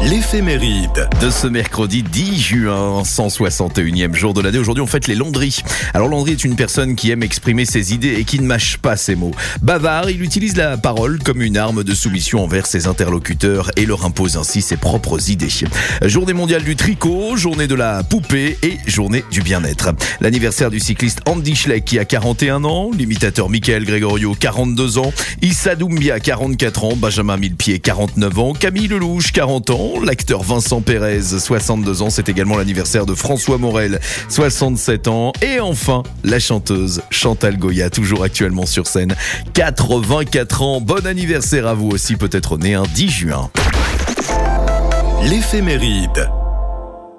L'éphéméride de ce mercredi 10 juin, 161e jour de l'année. Aujourd'hui, on fête les Landry. Alors, Landry est une personne qui aime exprimer ses idées et qui ne mâche pas ses mots. Bavard, il utilise la parole comme une arme de soumission envers ses interlocuteurs et leur impose ainsi ses propres idées. Journée mondiale du tricot, journée de la poupée et journée du bien-être. L'anniversaire du cycliste Andy Schleck qui a 41 ans, l'imitateur Michael Gregorio 42 ans, Issa Doumbia 44 ans, Benjamin Millepied 49 ans, Camille Lelouch 40 ans, l'acteur Vincent Pérez 62 ans, c'est également l'anniversaire de François Morel 67 ans et enfin la chanteuse Chantal Goya, toujours actuellement sur scène, 84 ans. Bon anniversaire à vous aussi, peut-être né un 10 juin. L'éphéméride.